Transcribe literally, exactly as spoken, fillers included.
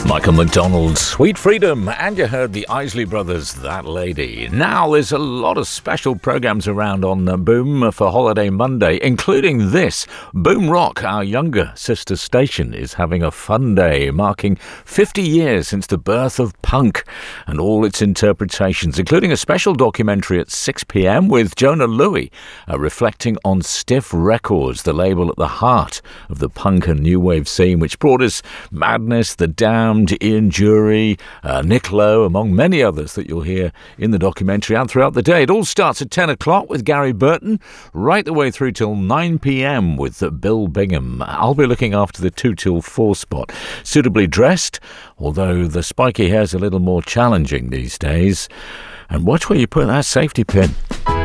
Michael McDonald, Sweet Freedom, and you heard the Isley Brothers, That Lady. Now, there's a lot of special programmes around on uh, Boom for Holiday Monday, including this. Boom Rock, our younger sister station, is having a fun day, marking fifty years since the birth of punk and all its interpretations, including a special documentary at six p.m. with Jonah Louie, uh, reflecting on Stiff Records, the label at the heart of the punk and new wave scene, which brought us Madness, The Damned, Ian Jury, uh, Nick Lowe, among many others that you'll hear in the documentary and throughout the day. It all starts at ten o'clock with Gary Burton, right the way through till nine p.m. with uh, Bill Bingham. I'll be looking after the two till four spot. Suitably dressed, although the spiky hair's a little more challenging these days. And watch where you put that safety pin.